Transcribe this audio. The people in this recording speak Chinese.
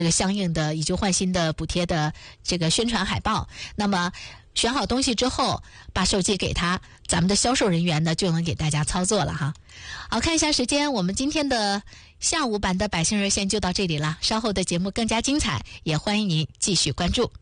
这个相应的以旧换新的补贴的这个宣传海报。那么选好东西之后，把手机给他，咱们的销售人员呢就能给大家操作了哈。好，看一下时间，我们今天的下午版的百姓热线就到这里了，稍后的节目更加精彩，也欢迎您继续关注。